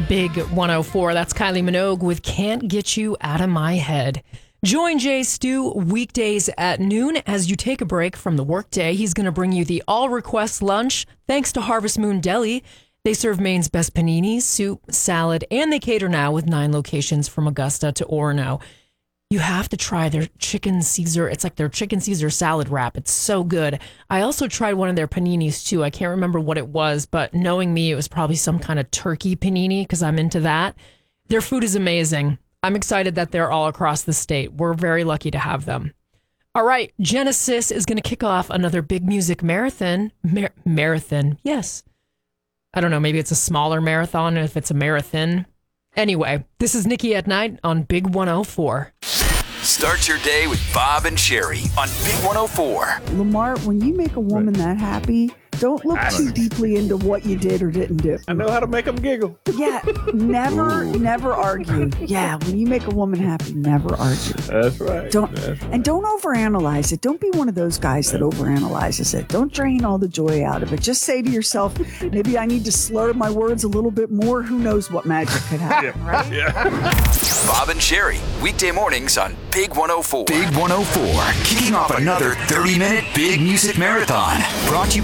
Big 104. That's Kylie Minogue with Can't Get You Out of My Head. Join Jay Stu weekdays at noon as you take a break from the workday. He's going to bring you the all-request lunch thanks to Harvest Moon Deli. They serve Maine's best paninis, soup, salad, and they cater now with 9 locations from Augusta to Orono. You have to try their chicken Caesar. It's like their chicken Caesar salad wrap. It's so good. I also tried one of their paninis too. I can't remember what it was, but knowing me, it was probably some kind of turkey panini because I'm into that. Their food is amazing. I'm excited that they're all across the state. We're very lucky to have them. All right, Genesis is going to kick off another big music marathon. Marathon, yes. I don't know, maybe it's a smaller marathon if it's a marathon. Anyway, this is Nikki at Night on Big 104. Start your day with Bob and Sherry on Big 104. Lamar, when you make a woman that happy, don't look too deeply into what you did or didn't do. I know how to make them giggle. Yeah, never argue. Yeah, when you make a woman happy, never argue. That's right. Don't overanalyze it. Don't be one of those guys that overanalyzes it. Don't drain all the joy out of it. Just say to yourself, maybe I need to slur my words a little bit more. Who knows what magic could happen, right? Yeah. Bob and Sherry, weekday mornings on Big 104. Big 104, kicking off another 30-minute big music marathon. Brought to you